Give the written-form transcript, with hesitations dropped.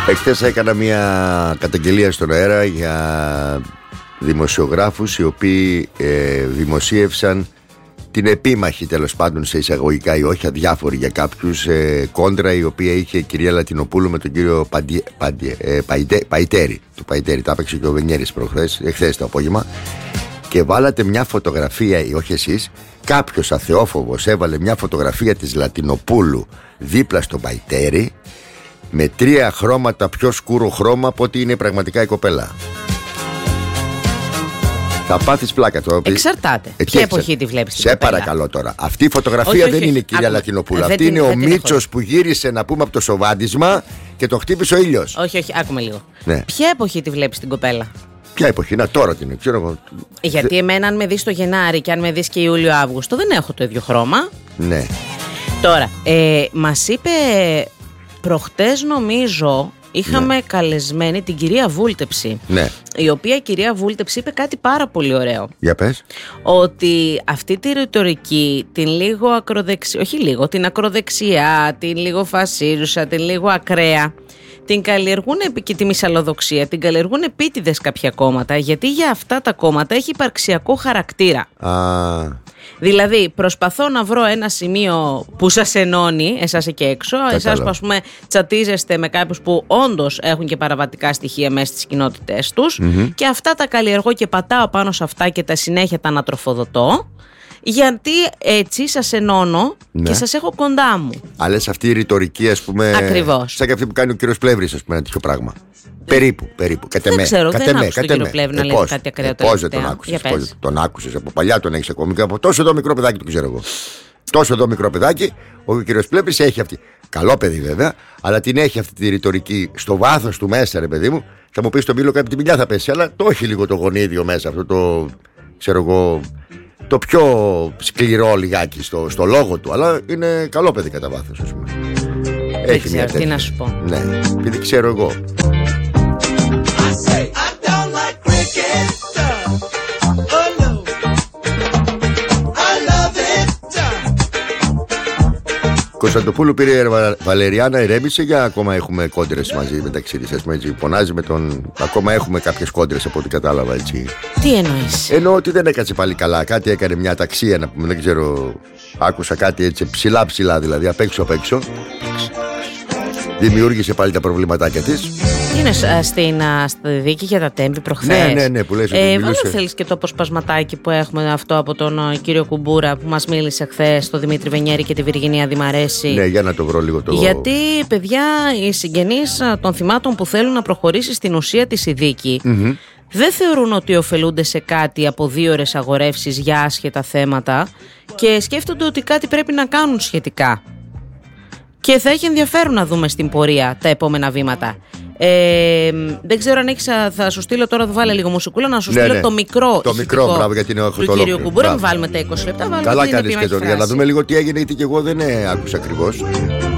Εχθές έκανα μια καταγγελία στον αέρα για δημοσιογράφους οι οποίοι δημοσίευσαν την επίμαχη, τέλος πάντων σε εισαγωγικά ή όχι, αδιάφορη για κάποιους, κόντρα η οποία είχε η κυρία Λατινοπούλου με τον κύριο Παϊτέρη. Το Παϊτέρη τα έπαιξε και ο Βενιέρης εχθές το απόγευμα. Και βάλατε μια φωτογραφία, ή όχι εσείς, κάποιος αθεόφοβος έβαλε μια φωτογραφία της Λατινοπούλου δίπλα στον Παϊτέρη με 3 χρώματα πιο σκούρο χρώμα από ότι είναι πραγματικά η κοπέλα. Θα πάθεις πλάκα το. Εξαρτάται. Ποια εποχή τη βλέπεις την Σε κοπέλα. παρακαλώ τώρα. Αυτή η φωτογραφία δεν είναι η κυρία Λατινοπούλου. Αυτή είναι ο Μίτσος που γύρισε, να πούμε, από το σοβάντισμα και το χτύπησε ο ήλιος. Όχι, άκουμε λίγο. Ναι. Ποια εποχή τη βλέπεις την κοπέλα? Ποια εποχή? Να, τώρα την ξέρω. Γιατί εμένα, αν με δεις το Γενάρη και αν με δεις και Ιούλιο-Αύγουστο, δεν έχω το ίδιο χρώμα. Ναι. Τώρα, μας είπε προχτές, νομίζω, είχαμε καλεσμένη την κυρία Βούλτεψη. Ναι. Η οποία κυρία Βούλτεψη είπε κάτι πάρα πολύ ωραίο. Για πες. Ότι αυτή τη ρητορική, την λίγο ακροδεξιά, όχι λίγο, την ακροδεξιά, την λίγο φασίρουσα, την λίγο ακραία, την καλλιεργούν, και τη μυσαλλοδοξία, την καλλιεργούν επίτηδες κάποια κόμματα, γιατί για αυτά τα κόμματα έχει υπαρξιακό χαρακτήρα. Δηλαδή, προσπαθώ να βρω ένα σημείο που σας ενώνει, εσάς εκεί έξω, εσάς που, ας πούμε, τσατίζεστε με κάποιους που όντως έχουν και παραβατικά στοιχεία μέσα στις κοινότητές τους, και αυτά τα καλλιεργώ και πατάω πάνω σε αυτά και τα συνέχεια τα ανατροφοδοτώ, γιατί έτσι σας ενώνω και σας έχω κοντά μου. Αλλά αυτή η ρητορική, ας πούμε. Ακριβώς. Σαν και αυτή που κάνει ο κύριος Πλεύρης, ας πούμε, ένα τέτοιο πράγμα. Περίπου. Δεν ξέρω, δεν άκουσα τον κύριο Πλεύρη να λέει κάτι ακραίο. Πώς δεν τον άκουσες? Τον άκουσες από παλιά, τον έχεις ακόμη και από τόσο εδώ μικρό παιδάκι, το ξέρω εγώ. Τόσο εδώ μικρό παιδάκι, ο κύριος Πλεύρης έχει αυτή. Καλό παιδί βέβαια, αλλά την έχει αυτή τη ρητορική στο βάθος του μέσα, ρε παιδί μου. Θα μου πεις το μήλο κάποια τη μιλιά θα πέσει, αλλά το έχει λίγο το γονίδιο μέσα, αυτό το, ξέρω εγώ, το πιο σκληρό λιγάκι στο λόγο του, αλλά είναι καλό παιδί κατά βάθος, ας πούμε. Δεν ξέρω τι να σου πω. Ναι, επειδή ξέρω εγώ. Κωνσταντοπούλου πήρε Βαλεριάνα, ηρέμησε, για ακόμα έχουμε κόντρες μαζί μεταξύ της, ας πούμε, έτσι, πονάζει με τον. Ακόμα έχουμε κάποιες κόντρες από ό,τι κατάλαβα, έτσι. Τι εννοείς? Εννοώ ότι δεν έκατσε πάλι καλά. Κάτι έκανε μια ταξία, να πούμε, δεν ξέρω. Άκουσα κάτι έτσι ψηλά, δηλαδή απ' έξω. Δημιούργησε πάλι τα προβληματάκια της. Είναι στη δίκη για τα Τέμπη προχθές. Ναι, που λες ότι δεν θέλεις και το αποσπασματάκι που έχουμε αυτό από τον κύριο Κουμπούρα που μας μίλησε χθες, τον Δημήτρη Βενιέρη και τη Βυργινία Δημαρέση? Ναι, για να το βρω λίγο το. Γιατί, παιδιά, οι συγγενείς των θυμάτων που θέλουν να προχωρήσει στην ουσία της η δίκη, δεν θεωρούν ότι ωφελούνται σε κάτι από 2 ώρες αγορεύσεις για άσχετα θέματα και σκέφτονται ότι κάτι πρέπει να κάνουν σχετικά. Και θα έχει ενδιαφέρον να δούμε στην πορεία τα επόμενα βήματα. Δεν ξέρω αν έχεις, θα σου στείλω τώρα, βάλε λίγο μουσικούλα, να σου στείλω το μικρό. Το μικρό, μπράβο, γιατί είναι του κυρίου Κουμπούρα. Μην βάλουμε τα 20 λεπτά. Καλά κάνεις και τώρα, για να δούμε λίγο τι έγινε, γιατί και εγώ δεν άκουσα ακριβώς.